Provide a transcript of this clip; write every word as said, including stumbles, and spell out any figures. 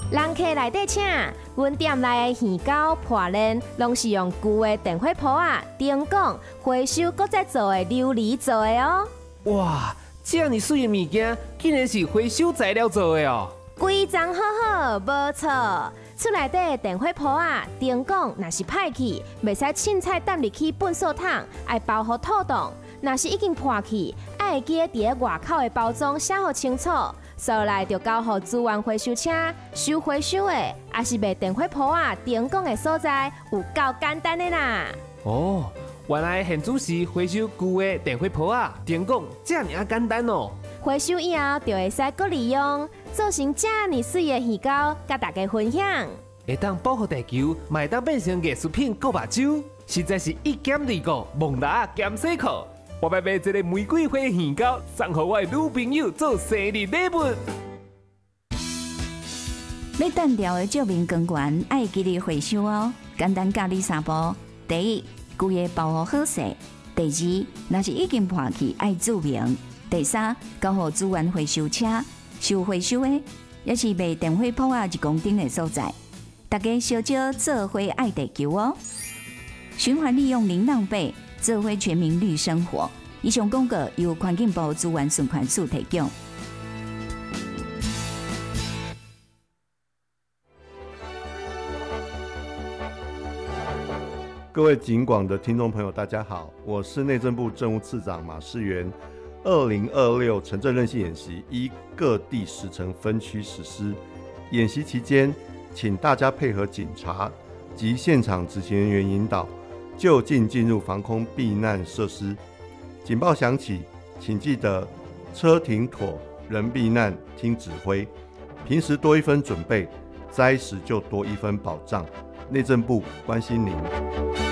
人客内底请，阮店内的鱼糕、破链，拢是用旧的电火煲啊、灯管、回收搁再做的琉璃做的哦。 哇，这样水的物件，竟然是回收材料做的哦！ 规装好好，无错。厝内底的电火煲啊、灯管，若是歹去，袂使凊彩抌入去粪扫桶，爱包好透冻。若是已经破去，爱会记伫咧外口的包装写好清楚。所来就交予资源回收车收回收的，也是卖电火煲啊、灯管的所在，有够简单的啦。 哦，原来现主是回收旧的电火煲啊、灯管，这样啊简单哦。 回收以后就会使搁利用，做成这么水的鱼糕，甲大家分享。 会当保护地球，嘛会当变成艺术品、搁目睭，实在是一减二个，蒙达减洗裤。我要买一个玫瑰花鱼糕，送给我的女朋友做生日礼物。 要单调的照明光源，爱记得回收哦。简单教你三步：第一，规个包好好势；第二，若是已经破去，爱注明；第三，交予资源回收车收回收的，也是卖电火煲啊一公斤的所在。大家小少做伙爱地球哦！循环利用零浪费。做伙全民绿生活。以上广告由环境部资源循环署提供。 各位警广的听众朋友，大家好，我是内政部政务次长马世元。二零二六城镇韧性演习依各地时程分区实施。演习期间，请大家配合警察及现场执行人员引导，就近进入防空避难设施。警报响起，请记得车停妥，人避难，听指挥。平时多一分准备，灾时就多一分保障。内政部关心您。